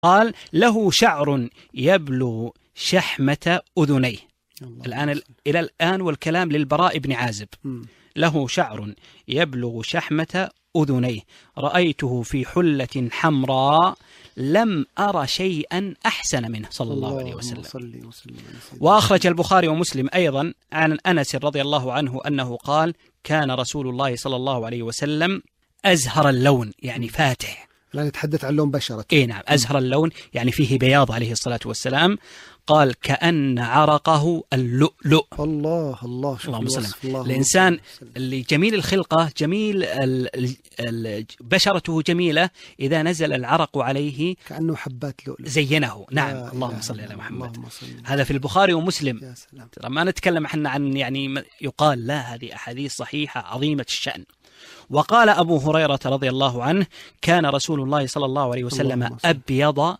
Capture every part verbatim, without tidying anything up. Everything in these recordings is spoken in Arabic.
قال له شعر يبلغ شحمة أذنيه. الآن إلى الآن والكلام للبراء بن عازب. م. له شعر يبلغ شحمة أذنيه رأيته في حلة حمراء لم أرى شيئا أحسن منه صلى الله, الله عليه وسلم. صلي وسلم. وأخرج البخاري ومسلم أيضا عن أنس رضي الله عنه أنه قال كان رسول الله صلى الله عليه وسلم أزهر اللون، يعني فاتح. لا نتحدث عن لون بشرة. إيه نعم، أزهر اللون يعني فيه بياض عليه الصلاة والسلام. قال كأن عرقه اللؤلؤ. الله الله اللهم صل. الإنسان اللي جميل الخلقة، جميل ال ال بشرته جميلة، إذا نزل العرق عليه كأنه حبات لؤلؤ زينه. نعم، اللهم صل على محمد. هذا في البخاري ومسلم. ترى ما نتكلم احنا عن يعني يقال، لا، هذه أحاديث صحيحة عظيمة الشأن. وقال أبو هريرة رضي الله عنه كان رسول الله صلى الله عليه وسلم أبيض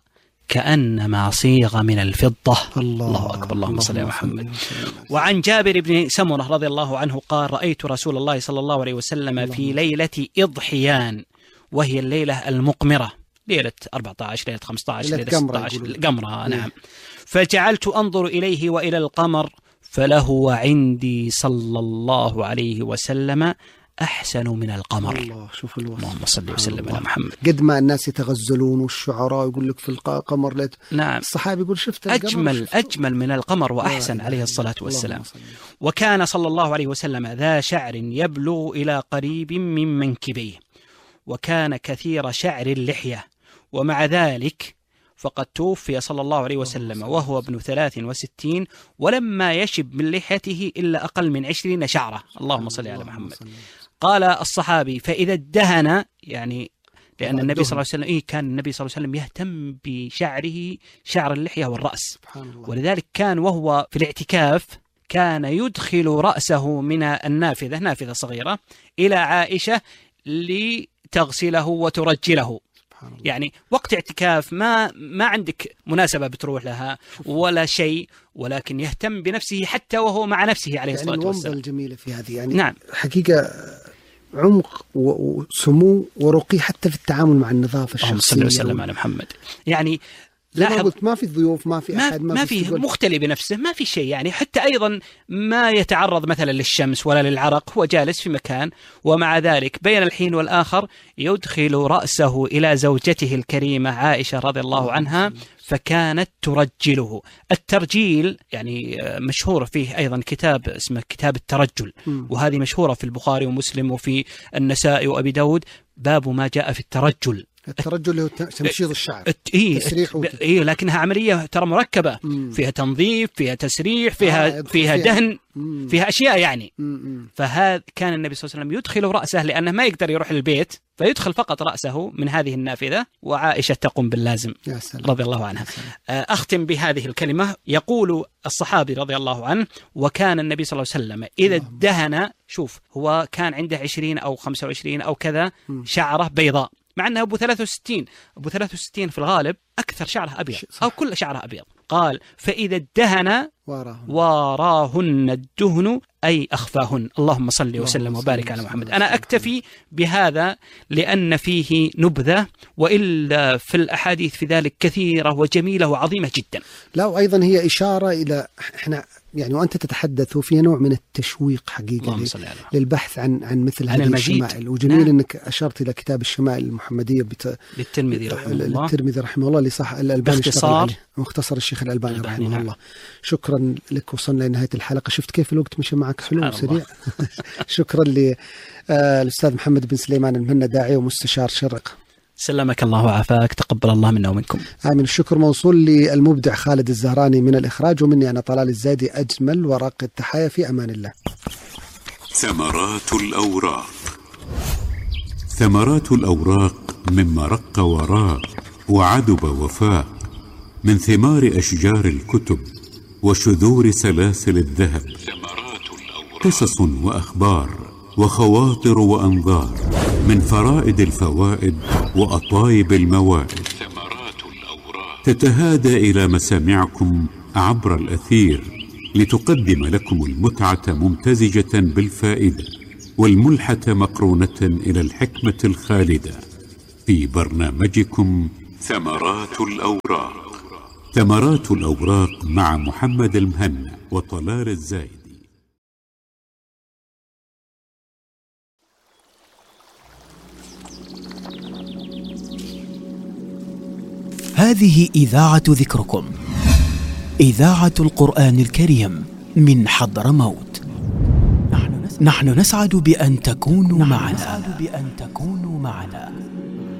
كأنما صيغ من الفضة. الله, الله أكبر، اللهم صل على محمد. وعن جابر بن سمرة رضي الله عنه قال رأيت رسول الله صلى الله عليه وسلم في ليلة إضحيان، وهي الليلة المقمرة، ليلة أربعة عشر، ليلة خمسة عشر، ليلة ستة عشر، قمرة. نعم. فجعلت أنظر إليه وإلى القمر فله عندي صلى الله عليه وسلم أحسن من القمر. الله، شوف الوصف. اللهم صل وسلم على محمد. قد ما الناس يتغزلون والشعراء يقول لك في القمر ليت. نعم. الصحابي يقول شفت أجمل شفت أجمل من القمر وأحسن عليه الصلاة والسلام. وكان صلى الله عليه وسلم ذا شعر يبلغ إلى قريب من منكبيه، وكان كثير شعر اللحية، ومع ذلك فقد توفي صلى الله عليه وسلم وهو ابن ثلاث وستين، ولما يشب من لحيته إلا أقل من عشرين شعرة. اللهم صل على محمد. قال الصحابي فإذا ادهن، يعني لأن النبي صلى الله عليه وسلم إيه كان النبي صلى الله عليه وسلم يهتم بشعره، شعر اللحية والرأس، ولذلك كان وهو في الاعتكاف كان يدخل رأسه من النافذة، نافذة صغيرة، إلى عائشة لتغسله وترجله. يعني وقت اعتكاف ما ما عندك مناسبة بتروح لها ولا شيء، ولكن يهتم بنفسه حتى وهو مع نفسه عليه الصلاة والسلام. يعني الومضة الجميلة في هذه، يعني نعم، حقيقة عمق وسمو ورقي حتى في التعامل مع النظافة الشخصية. اللهم صل وسلم على محمد. يعني لا قلت ما في ضيوف، ما في أحد، ما, ما في مختلي بنفسه، ما في شيء، يعني حتى أيضا ما يتعرض مثلا للشمس ولا للعرق، هو جالس في مكان، ومع ذلك بين الحين والآخر يدخل رأسه إلى زوجته الكريمة عائشة رضي الله عنها، فكانت ترجله. الترجيل يعني مشهور فيه أيضا كتاب اسمه كتاب الترجل، وهذه مشهورة في البخاري ومسلم وفي النسائي وأبي داود، باب ما جاء في الترجل. الترجل هو تمشيط الشعر. إيه إيه لكنها عملية ترى مركبة، مم. فيها تنظيف، فيها تسريح، فيها آه فيها دهن، مم. فيها أشياء يعني. مم. فهذا كان النبي صلى الله عليه وسلم يدخل رأسه، لأنه ما يقدر يروح للبيت، فيدخل فقط رأسه من هذه النافذة، وعائشة تقوم باللازم رضي الله عنها. أختم بهذه الكلمة. يقول الصحابي رضي الله عنه وكان النبي صلى الله عليه وسلم إذا ادهن، شوف هو كان عنده عشرين أو خمسة وعشرين أو كذا شعره بيضاء، مع أنه أبو ثلاثة وستين، أبو ثلاثة وستين في الغالب أكثر شعره أبيض أو كل شعره أبيض. قال فإذا ادهن واراهن الدهن أي أخفاهن. اللهم صل وسلم وبارك على محمد. أنا أكتفي بهذا لأن فيه نبذة، وإلا في الأحاديث في ذلك كثيرة وجميلة وعظيمة جدا. لا، وأيضا هي إشارة إلى إحنا يعني وأنت تتحدث وفيها نوع من التشويق حقيقة للبحث عن عن مثل هذه الشمائل. وجميل نعم. أنك أشرت إلى كتاب الشمائل المحمدية بت... للترمذي رحمه الله للترمذي رحمه الله اللي صح الألباني باختصار مختصر الشيخ الألباني رحمه نعم. الله. شكرا لك، وصلنا لنهاية الحلقة. شفت كيف الوقت مشى معك حلو وسريع. شكرا للأستاذ محمد بن سليمان المهنا، داعية ومستشار شرق. سلمك الله وعافاك، تقبل الله منا ومنكم. آمين. الشكر موصول للمبدع خالد الزهراني من الإخراج، ومني أنا طلال الزادي أجمل ورق التحايا، في أمان الله. ثمرات الأوراق. ثمرات الأوراق مما رق وراق وعدب وفاق، من ثمار أشجار الكتب وشذور سلاسل الذهب، قصص وأخبار وخواطر وأنظار، من فرائد الفوائد وأطايب الموائد، تتهادى إلى مسامعكم عبر الأثير لتقدم لكم المتعة ممتزجة بالفائدة، والملحة مقرونة إلى الحكمة الخالدة، في برنامجكم ثمرات الأوراق. ثمرات الأوراق مع محمد المهنا وطلال الزايدي. هذه إذاعة ذكركم، إذاعة القرآن الكريم من حضرموت. نحن نسعد بأن تكونوا معنا.